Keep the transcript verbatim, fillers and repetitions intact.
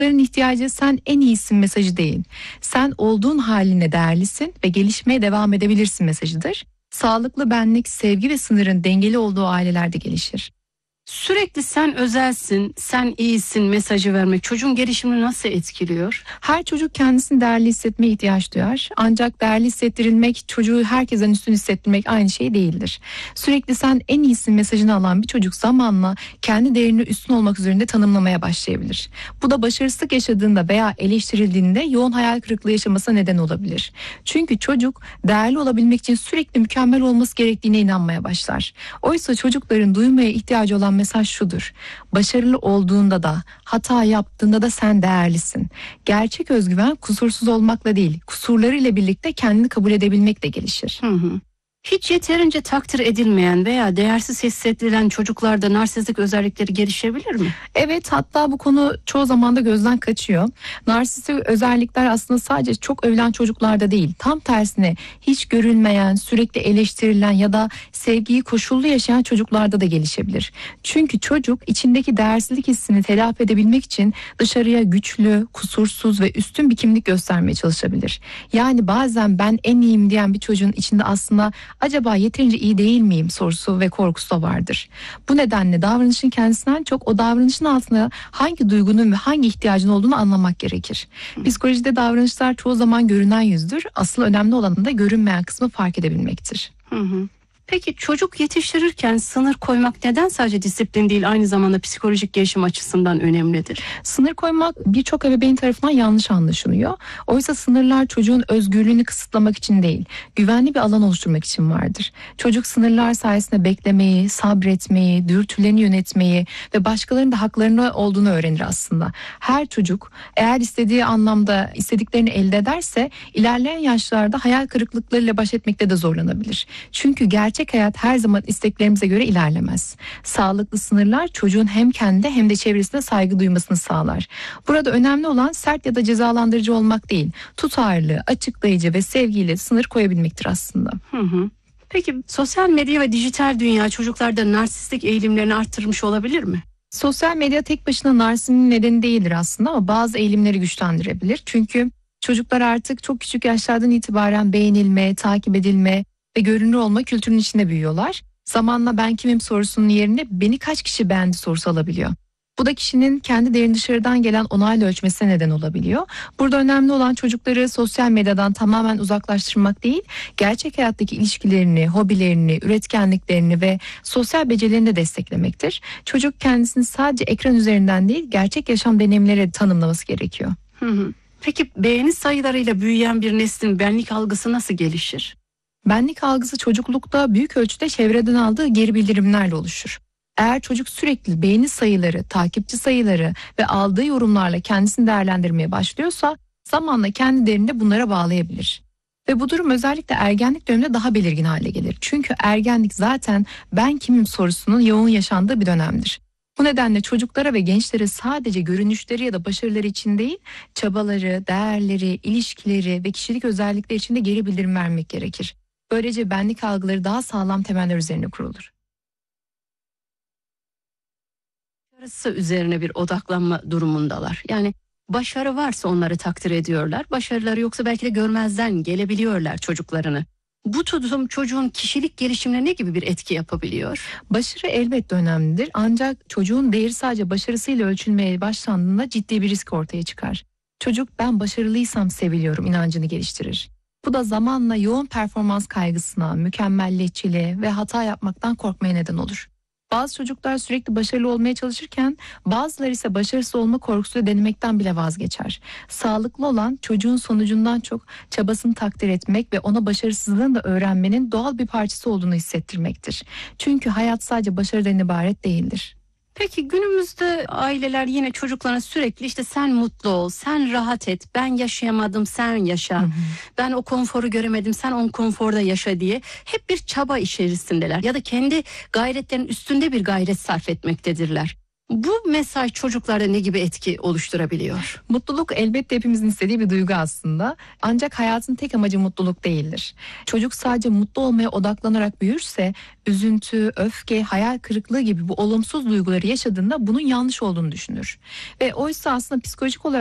Çocukların ihtiyacı sen en iyisin mesajı değil. Sen olduğun haline değerlisin ve gelişmeye devam edebilirsin mesajıdır. Sağlıklı benlik, sevgi ve sınırın dengeli olduğu ailelerde gelişir. Sürekli sen özelsin, sen iyisin mesajı vermek çocuğun gelişimini nasıl etkiliyor? Her çocuk kendisini değerli hissetmeye ihtiyaç duyar. Ancak değerli hissettirilmek, çocuğu herkesten üstün hissettirmek aynı şey değildir. Sürekli sen en iyisin mesajını alan bir çocuk zamanla kendi değerini üstün olmak üzerinde tanımlamaya başlayabilir. Bu da başarısızlık yaşadığında veya eleştirildiğinde yoğun hayal kırıklığı yaşamasına neden olabilir. Çünkü çocuk değerli olabilmek için sürekli mükemmel olması gerektiğine inanmaya başlar. Oysa çocukların duymaya ihtiyacı olan mesaj şudur: başarılı olduğunda da, hata yaptığında da sen değerlisin. Gerçek özgüven kusursuz olmakla değil, kusurlarıyla birlikte kendini kabul edebilmekle gelişir. Hı hı. Hiç yeterince takdir edilmeyen veya değersiz hissedilen çocuklarda narsistik özellikleri gelişebilir mi? Evet, hatta bu konu çoğu zaman da gözden kaçıyor. Narsistik özellikler aslında sadece çok övülen çocuklarda değil, tam tersine hiç görülmeyen, sürekli eleştirilen ya da sevgiyi koşullu yaşayan çocuklarda da gelişebilir. Çünkü çocuk içindeki değersizlik hissini telafi edebilmek için dışarıya güçlü, kusursuz ve üstün bir kimlik göstermeye çalışabilir. Yani bazen ben en iyiyim diyen bir çocuğun içinde aslında acaba yeterince iyi değil miyim sorusu ve korkusu da vardır. Bu nedenle davranışın kendisinden çok o davranışın altında hangi duygunun ve hangi ihtiyacın olduğunu anlamak gerekir. Psikolojide davranışlar çoğu zaman görünen yüzdür. Asıl önemli olan da görünmeyen kısmı fark edebilmektir. Hı hı. Peki çocuk yetiştirirken sınır koymak neden sadece disiplin değil aynı zamanda psikolojik gelişim açısından önemlidir? Sınır koymak birçok ebeveyn tarafından yanlış anlaşılıyor. Oysa sınırlar çocuğun özgürlüğünü kısıtlamak için değil, güvenli bir alan oluşturmak için vardır. Çocuk sınırlar sayesinde beklemeyi, sabretmeyi, dürtülerini yönetmeyi ve başkalarının da haklarını olduğunu öğrenir aslında. Her çocuk eğer istediği anlamda istediklerini elde ederse ilerleyen yaşlarda hayal kırıklıklarıyla baş etmekte de zorlanabilir. Çünkü gerçek Gerçek hayat her zaman isteklerimize göre ilerlemez. Sağlıklı sınırlar çocuğun hem kendi hem de çevresine saygı duymasını sağlar. Burada önemli olan sert ya da cezalandırıcı olmak değil, tutarlı, açıklayıcı ve sevgiyle sınır koyabilmektir aslında. Hı hı. Peki sosyal medya ve dijital dünya çocuklarda narsistik eğilimlerini arttırmış olabilir mi? Sosyal medya tek başına narsizmin nedeni değildir aslında ama bazı eğilimleri güçlendirebilir. Çünkü çocuklar artık çok küçük yaşlardan itibaren beğenilme, takip edilme ve görünür olma kültürünün içinde büyüyorlar. Zamanla ben kimim sorusunun yerine beni kaç kişi beğendi sorusu alabiliyor. Bu da kişinin kendi değerini dışarıdan gelen onayla ölçmesine neden olabiliyor. Burada önemli olan çocukları sosyal medyadan tamamen uzaklaştırmak değil, gerçek hayattaki ilişkilerini, hobilerini, üretkenliklerini ve sosyal becerilerini de desteklemektir. Çocuk kendisini sadece ekran üzerinden değil, gerçek yaşam deneyimleri tanımlaması gerekiyor. Hı hı. Peki beğeni sayılarıyla büyüyen bir neslin benlik algısı nasıl gelişir? Benlik algısı çocuklukta büyük ölçüde çevreden aldığı geri bildirimlerle oluşur. Eğer çocuk sürekli beğeni sayıları, takipçi sayıları ve aldığı yorumlarla kendisini değerlendirmeye başlıyorsa zamanla kendi değerini de bunlara bağlayabilir. Ve bu durum özellikle ergenlik döneminde daha belirgin hale gelir. Çünkü ergenlik zaten ben kimim sorusunun yoğun yaşandığı bir dönemdir. Bu nedenle çocuklara ve gençlere sadece görünüşleri ya da başarıları için değil, çabaları, değerleri, ilişkileri ve kişilik özellikleri için de geri bildirim vermek gerekir. Böylece benlik algıları daha sağlam temeller üzerine kurulur. Başarısı üzerine bir odaklanma durumundalar. Yani başarı varsa onları takdir ediyorlar. Başarıları yoksa belki de görmezden gelebiliyorlar çocuklarını. Bu tutum çocuğun kişilik gelişimine ne gibi bir etki yapabiliyor? Başarı elbette önemlidir ancak çocuğun değeri sadece başarısıyla ölçülmeye başlandığında ciddi bir risk ortaya çıkar. Çocuk ben başarılıysam seviliyorum inancını geliştirir. Bu da zamanla yoğun performans kaygısına, mükemmelliyetçiliğe ve hata yapmaktan korkmaya neden olur. Bazı çocuklar sürekli başarılı olmaya çalışırken bazıları ise başarısız olma korkusuyla denemekten bile vazgeçer. Sağlıklı olan çocuğun sonucundan çok çabasını takdir etmek ve ona başarısızlığını da öğrenmenin doğal bir parçası olduğunu hissettirmektir. Çünkü hayat sadece başarıdan ibaret değildir. Peki günümüzde aileler yine çocuklarına sürekli işte sen mutlu ol, sen rahat et, ben yaşayamadım sen yaşa, hı hı. ben o konforu göremedim sen o konforda yaşa diye hep bir çaba içerisindeler ya da kendi gayretlerinin üstünde bir gayret sarf etmektedirler. Bu mesaj çocuklarda ne gibi etki oluşturabiliyor? Mutluluk elbette hepimizin istediği bir duygu aslında. Ancak hayatın tek amacı mutluluk değildir. Çocuk sadece mutlu olmaya odaklanarak büyürse üzüntü, öfke, hayal kırıklığı gibi bu olumsuz duyguları yaşadığında bunun yanlış olduğunu düşünür. Ve oysa aslında psikolojik olarak